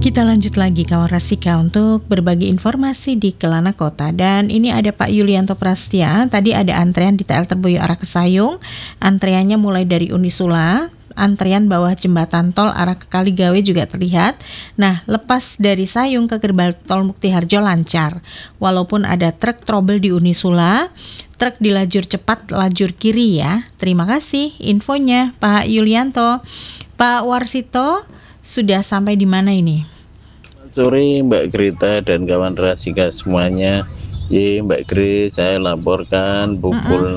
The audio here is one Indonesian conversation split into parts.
Kita lanjut lagi kawan Rasika untuk berbagi informasi di Kelana Kota. Dan ini ada Pak Yulianto Prastia. Tadi ada antrean di TL Terboyo arah ke Sayung. Antreannya mulai dari Unisula. Antrean bawah jembatan tol arah ke Kaligawe juga terlihat. Nah, lepas dari Sayung ke gerbang tol Muktiharjo lancar. Walaupun ada truk trouble di Unisula, truk di lajur cepat lajur kiri ya. Terima kasih infonya Pak Yulianto. Pak Warsito, sudah sampai di mana ini? Sore Mbak Grita dan kawan Rasika semuanya. Mbak Grace, saya laporkan pukul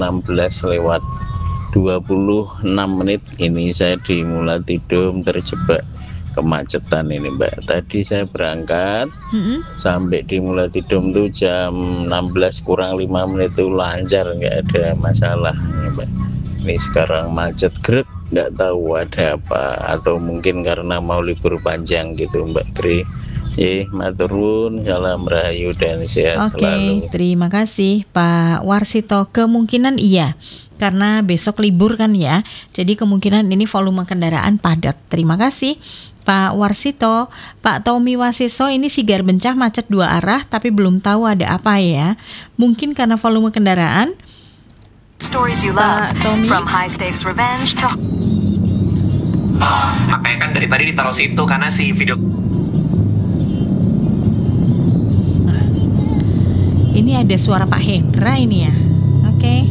16:26 ini saya di Mulatidum terjebak kemacetan ini Mbak. Tadi saya berangkat sampai di Mulatidum tuh jam 16 kurang 5 menit itu lancar, nggak ada masalah ya, Mbak. Ini sekarang macet grek, nggak tahu ada apa, atau mungkin karena mau libur panjang gitu Mbak Grace. Maturun, salam rahayu dan sehat selalu. Oke, terima kasih Pak Warsito. Kemungkinan iya, karena besok libur kan ya. Jadi kemungkinan ini volume kendaraan padat. Terima kasih Pak Warsito. Pak Tommy Wasiso, ini Sigar Bencah macet dua arah tapi belum tahu ada apa ya. Mungkin karena volume kendaraan. Stories you love, from high stakes revenge to... Makanya kan dari tadi ditaruh situ karena si video. Ini ada suara Pak Hendra ini ya. Oke.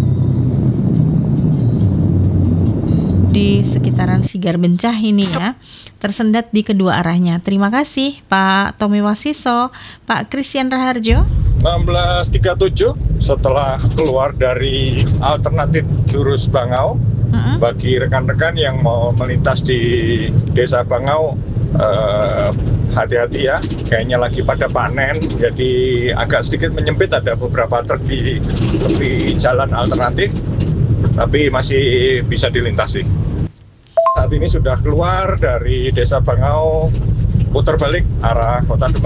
Di sekitaran Sigar Bencah ini ya. Tersendat di kedua arahnya. Terima kasih Pak Tommy Wasiso. Pak Christian Raharjo. 16:37 setelah keluar dari alternatif jurus Bangau. Bagi rekan-rekan yang mau melintas di Desa Bangau, hati-hati ya, kayaknya lagi pada panen, jadi agak sedikit menyempit, ada beberapa truk di tepi jalan alternatif, tapi masih bisa dilintasi. Saat ini sudah keluar dari Desa Bangau, putar balik arah Kota Demak.